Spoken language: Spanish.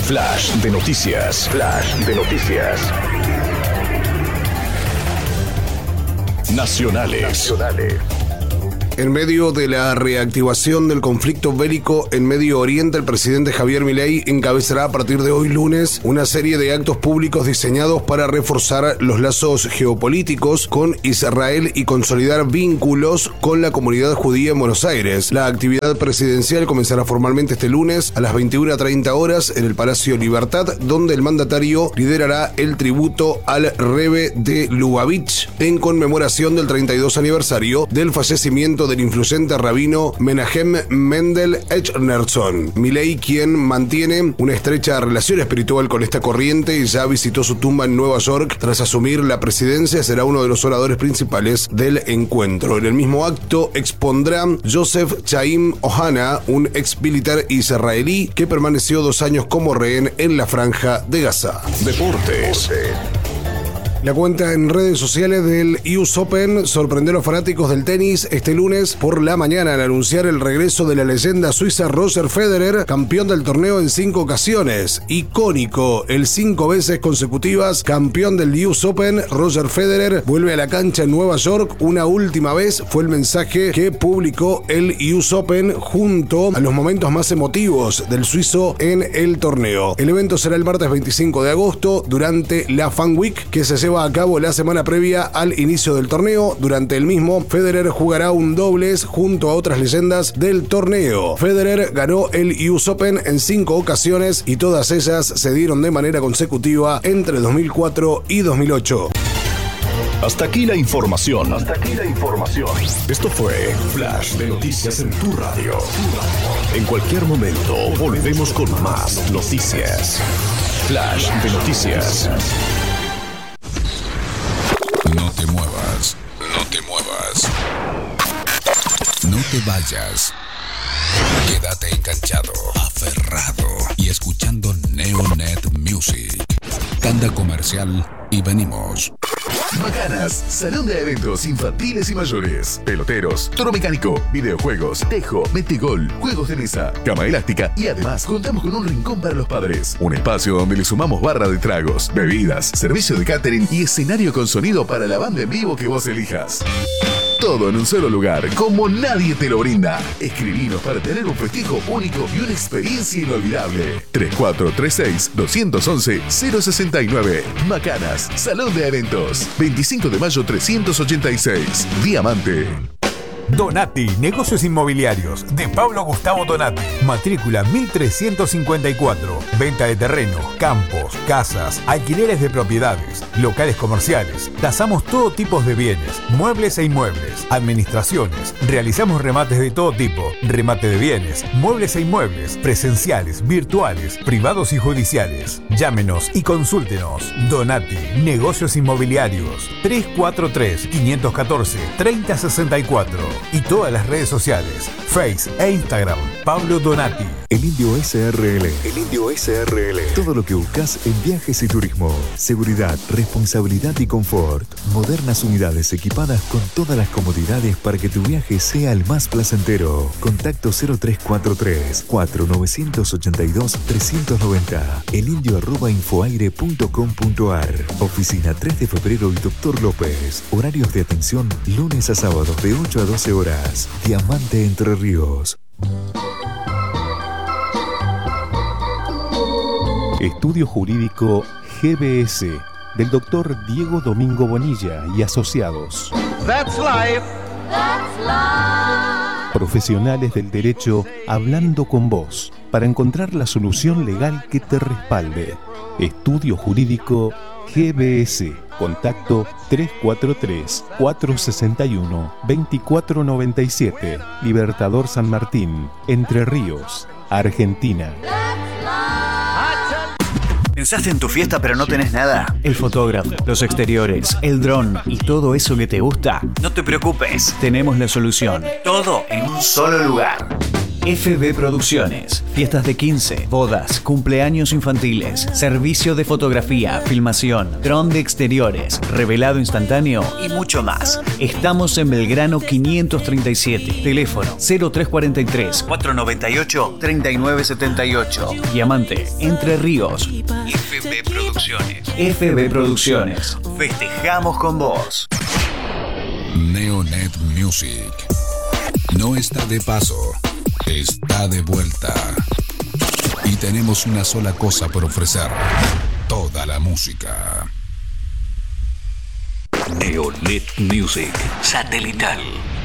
Flash de noticias. Flash de noticias. Nacionales. En medio de la reactivación del conflicto bélico en Medio Oriente, el presidente Javier Milei encabezará a partir de hoy lunes una serie de actos públicos diseñados para reforzar los lazos geopolíticos con Israel y consolidar vínculos con la comunidad judía en Buenos Aires. La actividad presidencial comenzará formalmente este lunes a las 21:30 horas en el Palacio Libertad, donde el mandatario liderará el tributo al Rebbe de Lubavitch en conmemoración del 32 aniversario del fallecimiento del influyente rabino Menahem Mendel Echnerson. Milei, quien mantiene una estrecha relación espiritual con esta corriente y ya visitó su tumba en Nueva York tras asumir la presidencia, será uno de los oradores principales del encuentro. En el mismo acto expondrá Joseph Chaim Ohana, un ex militar israelí que permaneció 2 años como rehén en la Franja de Gaza. Deportes. La cuenta en redes sociales del US Open sorprendió a los fanáticos del tenis este lunes por la mañana al anunciar el regreso de la leyenda suiza Roger Federer, campeón del torneo en 5 ocasiones. Icónico, el 5 veces consecutivas campeón del US Open, Roger Federer vuelve a la cancha en Nueva York. Una última vez fue el mensaje que publicó el US Open junto a los momentos más emotivos del suizo en el torneo. El evento será el martes 25 de agosto durante la Fan Week, que se lleva a cabo la semana previa al inicio del torneo. Durante el mismo, Federer jugará un dobles junto a otras leyendas del torneo. Federer ganó el US Open en 5 ocasiones y todas ellas se dieron de manera consecutiva entre 2004 y 2008. Hasta aquí la información. Esto fue Flash de Noticias en tu radio. En cualquier momento volvemos con más noticias. Flash de Noticias. No te muevas, no te muevas. No te vayas. Quédate enganchado, aferrado y escuchando Neonet Music. Tanda comercial y venimos. Macanas, salón de eventos infantiles y mayores, peloteros, toro mecánico, videojuegos, tejo, metegol, juegos de mesa, cama elástica y además contamos con un rincón para los padres. Un espacio donde le sumamos barra de tragos, bebidas, servicio de catering y escenario con sonido para la banda en vivo que vos elijas. Todo en un solo lugar, como nadie te lo brinda. Escribinos para tener un festejo único y una experiencia inolvidable. 3436-211-069. Macanas, Salón de Eventos. 25 de mayo 386. Diamante. Donati, negocios inmobiliarios, de Pablo Gustavo Donati. Matrícula 1354. Venta de terreno, campos, casas, alquileres de propiedades, locales comerciales. Tasamos todo tipo de bienes, muebles e inmuebles, administraciones. Realizamos remates de todo tipo, remate de bienes, muebles e inmuebles, presenciales, virtuales, privados y judiciales. Llámenos y consúltenos. Donati, negocios inmobiliarios. 343-514-3064. Y todas las redes sociales, Face e Instagram, Pablo Donati. El Indio SRL. Todo lo que buscas en viajes y turismo. Seguridad, responsabilidad y confort. Modernas unidades equipadas con todas las comodidades para que tu viaje sea el más placentero. Contacto 0343-4982-390. elindio@infoaire.com.ar. Oficina 3 de febrero y Dr. López. Horarios de atención lunes a sábados de 8 a 12 horas. Diamante Entre Ríos. Estudio Jurídico GBS del Dr. Diego Domingo Bonilla y asociados. That's life. Profesionales del derecho hablando con vos para encontrar la solución legal que te respalde. Estudio Jurídico GBS. Contacto 343-461-2497. Libertador San Martín, Entre Ríos, Argentina. ¿Pensaste en tu fiesta pero no tenés nada? El fotógrafo, los exteriores, el dron y todo eso que te gusta. No te preocupes, tenemos la solución. Todo en un solo lugar. FB Producciones. Fiestas de 15, bodas, cumpleaños infantiles, servicio de fotografía, filmación, dron de exteriores, revelado instantáneo y mucho más. Estamos en Belgrano 537. Teléfono 0343 498 3978. Diamante, Entre Ríos. FB Producciones. FB Producciones. Festejamos con vos. Neonet Music. No está de paso, está de vuelta. Y tenemos una sola cosa por ofrecer: toda la música. Neonet Music Satelital.